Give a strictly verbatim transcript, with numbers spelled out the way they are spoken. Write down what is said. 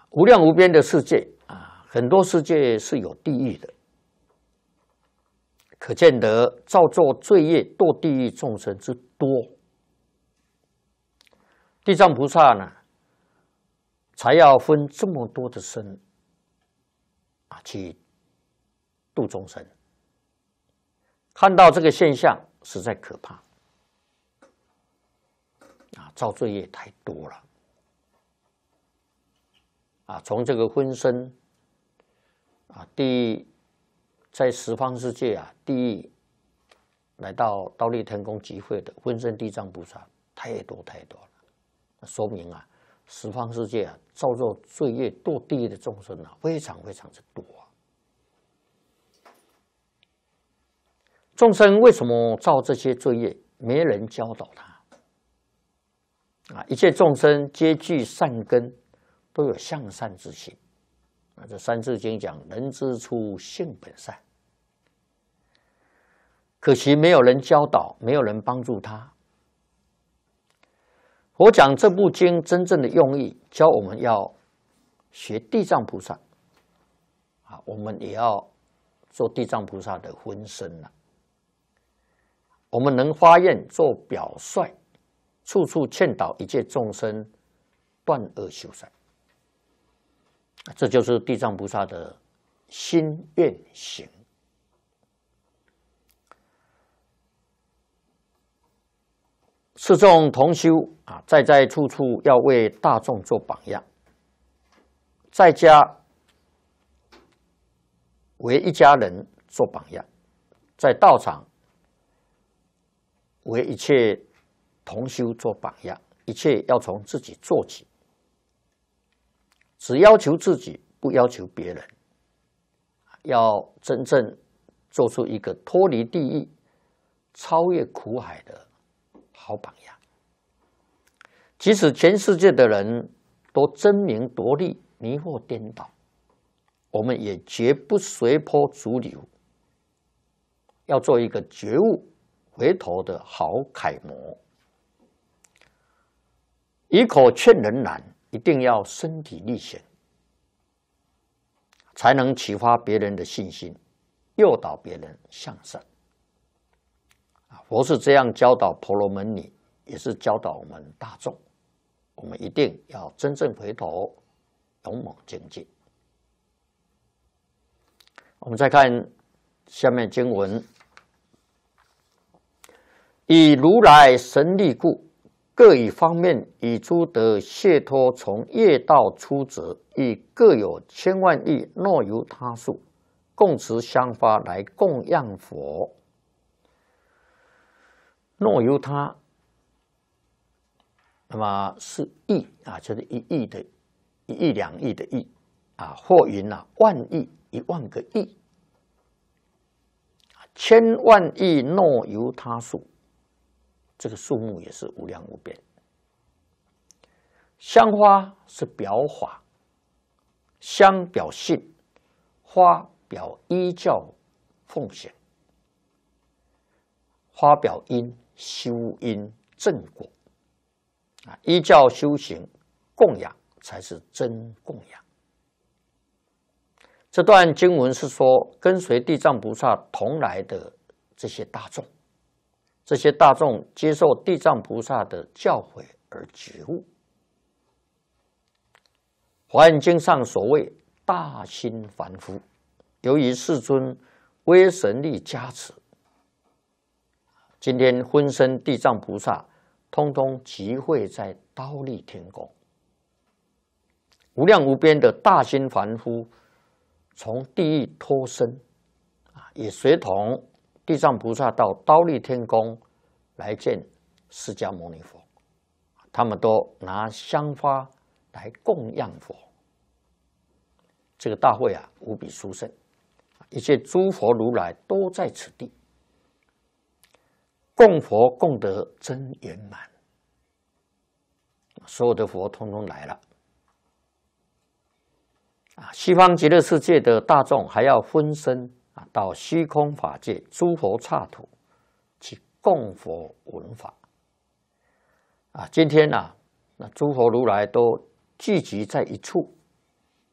无量无边的世界啊，很多世界是有地狱的，可见得造作罪业堕地狱众生之多。地藏菩萨呢，才要分这么多的身啊去度众生。看到这个现象，实在可怕啊！造罪业太多了啊！从这个分身啊，地狱在十方世界啊，地狱来到忉利天宫集会的分身地藏菩萨太多太多了，说明啊，十方世界啊，造作罪业堕地狱的众生啊，非常非常之多啊。众生为什么造这些罪业？没人教导他啊！一切众生皆具善根，都有向善之心啊。这《三字经》讲：“人之初，性本善。”可惜没有人教导，没有人帮助他。我讲这部经真正的用意，教我们要学地藏菩萨啊，我们也要做地藏菩萨的分身了。我们能发愿做表率，处处劝导一切众生断恶修善，这就是地藏菩萨的心愿行。四众同修啊，在在处处要为大众做榜样，在家为一家人做榜样，在道场为一切同修做榜样，一切要从自己做起，只要求自己，不要求别人，要真正做出一个脱离地狱、超越苦海的好榜样。即使全世界的人都争名夺利、迷惑颠倒，我们也绝不随波逐流，要做一个觉悟回头的好楷模。以口劝人难，一定要身体力行，才能启发别人的信心，诱导别人向善。佛是这样教导婆罗门女，也是教导我们大众。我们一定要真正回头，勇猛精进。我们再看下面经文：以如来神力故，各以方面以诸德解脱从业道出者，亦各有千万亿若由他数，共持香花来供养佛。若由他，那么是亿啊，就是一亿的一亿两亿的亿啊，或云啊万亿一万个亿，千万亿若由他数，这个数目也是无量无边。香花是表法，香表信，花表依教奉行，花表因，修因正果。啊，依教修行，供养才是真供养。这段经文是说，跟随地藏菩萨同来的这些大众，这些大众接受地藏菩萨的教诲而觉悟。华严经上所谓大心凡夫，由于世尊威神力加持，今天分身地藏菩萨通通集会在忉利天宫，无量无边的大心凡夫从地狱脱身，也随同地藏菩萨到忉利天宫来见释迦牟尼佛，他们都拿香花来供养佛。这个大会啊，无比殊胜，一切诸佛如来都在此地，供佛供得真圆满，所有的佛通通来了。啊，西方极乐世界的大众还要分身啊，到虚空法界诸佛刹土去供佛闻法。啊，今天啊，那诸佛如来都聚集在一处，